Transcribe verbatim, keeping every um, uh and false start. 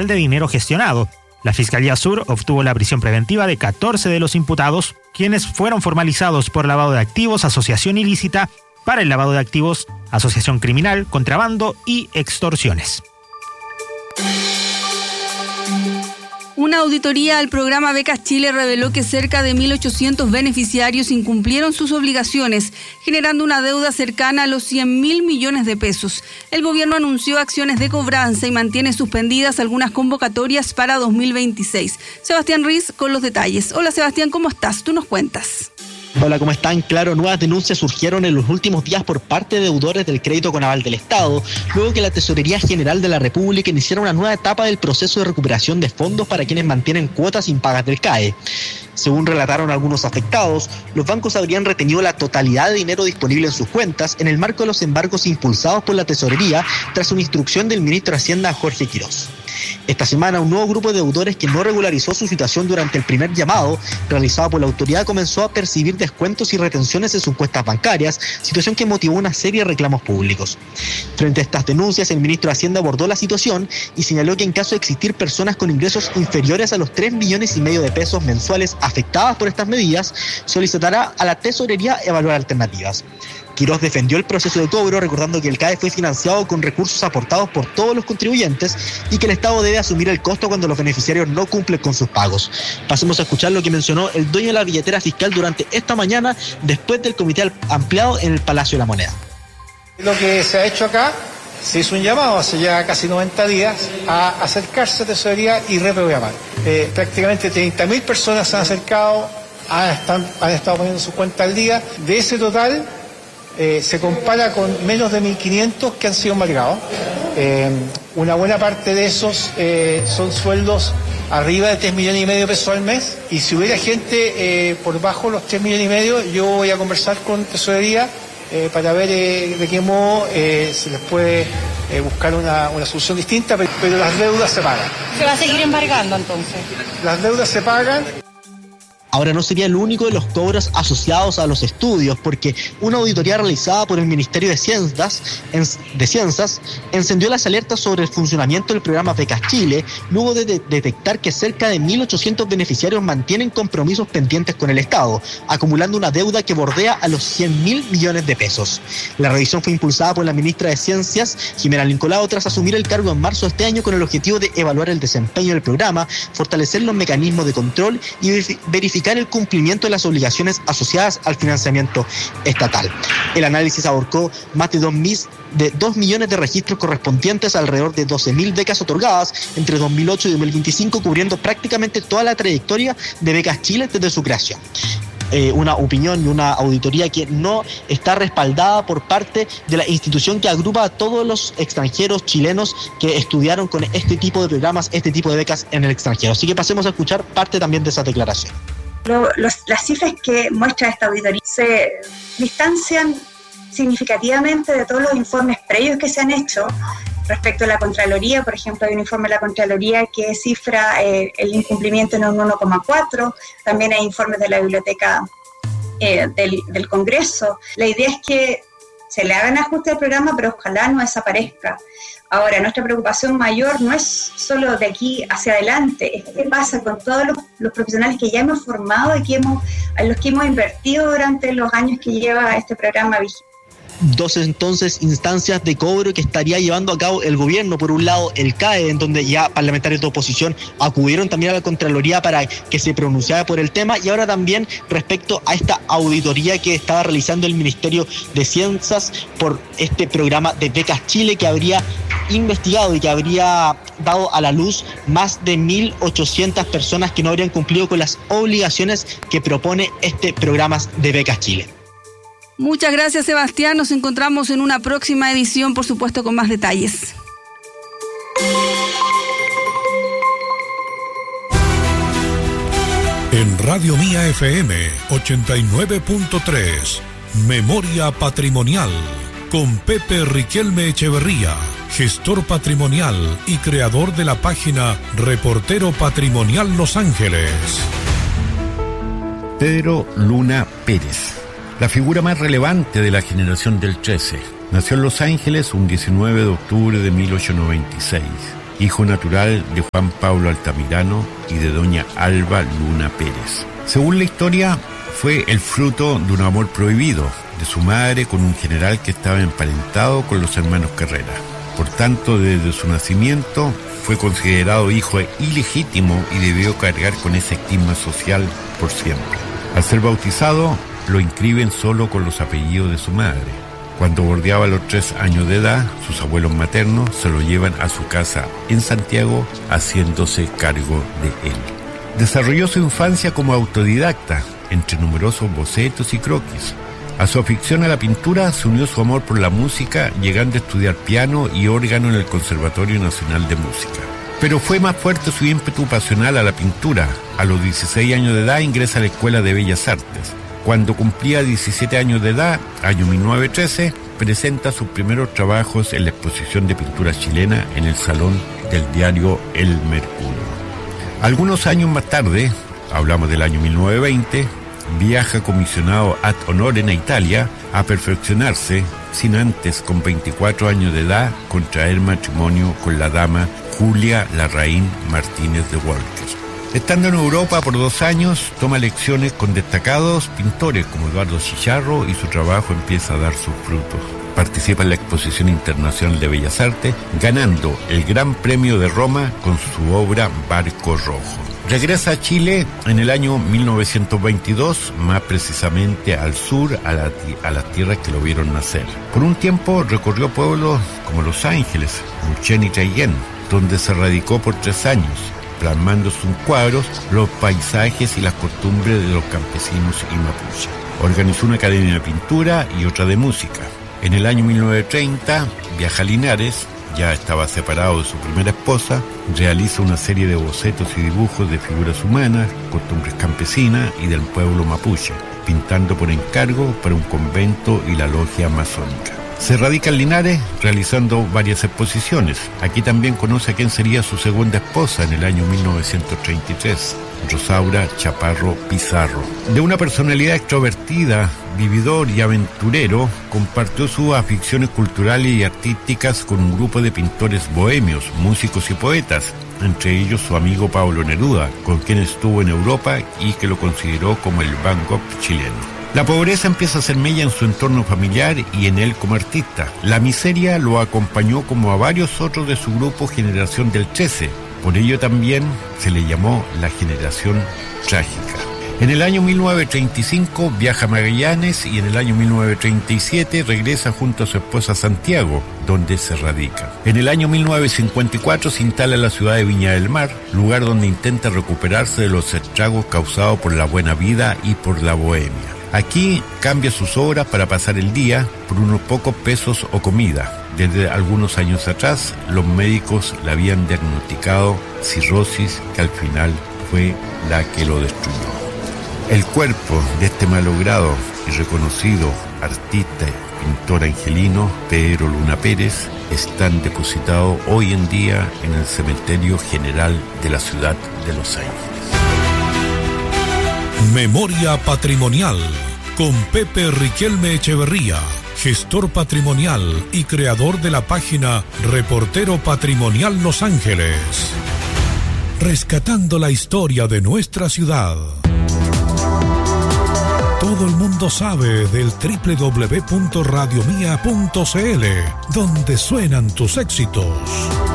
ilegal de dinero gestionado. La Fiscalía Sur obtuvo la prisión preventiva de catorce de los imputados, quienes fueron formalizados por lavado de activos, asociación ilícita, para el lavado de activos, asociación criminal, contrabando y extorsiones. Una auditoría al programa Becas Chile reveló que cerca de mil ochocientos beneficiarios incumplieron sus obligaciones, generando una deuda cercana a los cien mil millones de pesos. El gobierno anunció acciones de cobranza y mantiene suspendidas algunas convocatorias para dos mil veintiséis. Sebastián Riz con los detalles. Hola Sebastián, ¿cómo estás? Tú nos cuentas. Hola, ¿cómo están? Claro, nuevas denuncias surgieron en los últimos días por parte de deudores del crédito con aval del Estado, luego que la Tesorería General de la República iniciara una nueva etapa del proceso de recuperación de fondos para quienes mantienen cuotas impagas del C A E. Según relataron algunos afectados, los bancos habrían retenido la totalidad de dinero disponible en sus cuentas en el marco de los embargos impulsados por la Tesorería tras una instrucción del ministro de Hacienda, Jorge Quirós. Esta semana, un nuevo grupo de deudores que no regularizó su situación durante el primer llamado realizado por la autoridad comenzó a percibir descuentos y retenciones en sus cuentas bancarias, situación que motivó una serie de reclamos públicos. Frente a estas denuncias, el ministro de Hacienda abordó la situación y señaló que en caso de existir personas con ingresos inferiores a los tres millones y medio de pesos mensuales afectadas por estas medidas, solicitará a la Tesorería evaluar alternativas. Quirós defendió el proceso de cobro, recordando que el C A E fue financiado con recursos aportados por todos los contribuyentes y que el Estado debe asumir el costo cuando los beneficiarios no cumplen con sus pagos. Pasemos a escuchar lo que mencionó el dueño de la billetera fiscal durante esta mañana, después del comité ampliado en el Palacio de la Moneda. Lo que se ha hecho acá, se hizo un llamado hace ya casi noventa días a acercarse a Tesorería y reprogramar. Eh, prácticamente treinta mil personas se han acercado, han, están, han estado poniendo su cuenta al día. De ese total, Eh, se compara con menos de mil quinientos que han sido embargados. Eh, una buena parte de esos eh, son sueldos arriba de tres millones y medio de pesos al mes, y si hubiera gente eh, por bajo los tres millones y medio, yo voy a conversar con Tesorería eh, para ver eh, de qué modo eh, se les puede eh, buscar una, una solución distinta, pero, pero las deudas se pagan. ¿Se va a seguir embargando entonces? Las deudas se pagan. Ahora, no sería el único de los cobros asociados a los estudios, porque una auditoría realizada por el Ministerio de Ciencias, de Ciencias encendió las alertas sobre el funcionamiento del programa Becas Chile, luego de, de detectar que cerca de mil ochocientos beneficiarios mantienen compromisos pendientes con el Estado, acumulando una deuda que bordea a los cien mil millones de pesos. La revisión fue impulsada por la ministra de Ciencias, Jimena Lincolao, tras asumir el cargo en marzo de este año con el objetivo de evaluar el desempeño del programa, fortalecer los mecanismos de control y verificar el cumplimiento de las obligaciones asociadas al financiamiento estatal. El análisis abarcó más de dos millones de registros correspondientes a alrededor de doce mil becas otorgadas entre dos mil ocho y dos mil veinticinco, cubriendo prácticamente toda la trayectoria de Becas Chile desde su creación. Eh, una opinión y una auditoría que no está respaldada por parte de la institución que agrupa a todos los extranjeros chilenos que estudiaron con este tipo de programas, este tipo de becas en el extranjero. Así que pasemos a escuchar parte también de esa declaración. Lo, los, las cifras que muestra esta auditoría se distancian significativamente de todos los informes previos que se han hecho respecto a la Contraloría. Por ejemplo, hay un informe de la Contraloría que cifra eh, el incumplimiento en un uno coma cuatro, también hay informes de la Biblioteca eh, del, del Congreso. La idea es que se le hagan ajustes al programa, pero ojalá no desaparezca. Ahora, nuestra preocupación mayor no es solo de aquí hacia adelante, es qué pasa con todos los, los profesionales que ya hemos formado y que hemos, a los que hemos invertido durante los años que lleva este programa vigente. Dos entonces instancias de cobro que estaría llevando a cabo el gobierno. Por un lado, el C A E, en donde ya parlamentarios de oposición acudieron también a la Contraloría para que se pronunciara por el tema, y ahora también respecto a esta auditoría que estaba realizando el Ministerio de Ciencias por este programa de Becas Chile, que habría investigado y que habría dado a la luz más de mil ochocientas personas que no habrían cumplido con las obligaciones que propone este programa de Becas Chile. Muchas gracias, Sebastián. Nos encontramos en una próxima edición, por supuesto, con más detalles. En Radio Mía F M ochenta y nueve punto tres, Memoria Patrimonial, con Pepe Riquelme Echeverría, gestor patrimonial y creador de la página Reportero Patrimonial Los Ángeles. Pedro Luna Pérez, la figura más relevante de la generación del trece. Nació en Los Ángeles un diecinueve de octubre de mil ochocientos noventa y seis. hijo natural de Juan Pablo Altamirano y de doña Alba Luna Pérez. Según la historia, fue el fruto de un amor prohibido de su madre con un general que estaba emparentado con los hermanos Carrera. Por tanto, desde su nacimiento fue considerado hijo ilegítimo y debió cargar con ese estigma social por siempre. Al ser bautizado, lo inscriben solo con los apellidos de su madre. Cuando bordeaba los tres años de edad, sus abuelos maternos se lo llevan a su casa en Santiago, haciéndose cargo de él. Desarrolló su infancia como autodidacta, entre numerosos bocetos y croquis. A su afición a la pintura se unió su amor por la música, llegando a estudiar piano y órgano en el Conservatorio Nacional de Música. Pero fue más fuerte su ímpetu pasional a la pintura. A los dieciséis años de edad ingresa a la Escuela de Bellas Artes. Cuando cumplía diecisiete años de edad, año mil novecientos trece, presenta sus primeros trabajos en la exposición de pintura chilena en el Salón del diario El Mercurio. Algunos años más tarde, hablamos del año mil novecientos veinte, viaja comisionado ad honorem a Italia a perfeccionarse, sin antes, con veinticuatro años de edad, contraer matrimonio con la dama Julia Larraín Martínez de Walker. Estando en Europa por dos años, toma lecciones con destacados pintores como Eduardo Chicharro y su trabajo empieza a dar sus frutos. Participa en la Exposición Internacional de Bellas Artes, ganando el Gran Premio de Roma con su obra Barco Rojo. Regresa a Chile en el año mil novecientos veintidós, más precisamente al sur, a, la, a las tierras que lo vieron nacer. Por un tiempo recorrió pueblos como Los Ángeles, Neuquén y Traiguén, donde se radicó por tres años, plasmando sus cuadros los paisajes y las costumbres de los campesinos y mapuche. Organizó una academia de pintura y otra de música. En el año mil novecientos treinta viaja a Linares, ya estaba separado de su primera esposa, realiza una serie de bocetos y dibujos de figuras humanas, costumbres campesinas y del pueblo mapuche, pintando por encargo para un convento y la logia masónica. Se radica en Linares realizando varias exposiciones. Aquí también conoce a quien sería su segunda esposa en el año mil novecientos treinta y tres, Rosaura Chaparro Pizarro. De una personalidad extrovertida, vividor y aventurero, compartió sus aficiones culturales y artísticas con un grupo de pintores bohemios, músicos y poetas, entre ellos su amigo Pablo Neruda, con quien estuvo en Europa y que lo consideró como el Van Gogh chileno. La pobreza empieza a hacer mella en su entorno familiar y en él como artista. La miseria lo acompañó como a varios otros de su grupo Generación del trece. Por ello también se le llamó la Generación Trágica. En el año mil novecientos treinta y cinco viaja a Magallanes y en el año mil novecientos treinta y siete regresa junto a su esposa a Santiago, donde se radica. En el año mil novecientos cincuenta y cuatro se instala en la ciudad de Viña del Mar, lugar donde intenta recuperarse de los estragos causados por la buena vida y por la bohemia. Aquí cambia sus obras para pasar el día por unos pocos pesos o comida. Desde algunos años atrás, los médicos le habían diagnosticado cirrosis, que al final fue la que lo destruyó. El cuerpo de este malogrado y reconocido artista y pintor angelino, Pedro Luna Pérez, están depositados hoy en día en el Cementerio General de la ciudad de Los Ángeles. Memoria Patrimonial con Pepe Riquelme Echeverría, gestor patrimonial y creador de la página Reportero Patrimonial Los Ángeles. Rescatando la historia de nuestra ciudad. Todo el mundo sabe del doble u doble u doble u punto radio mía punto c l, donde suenan tus éxitos.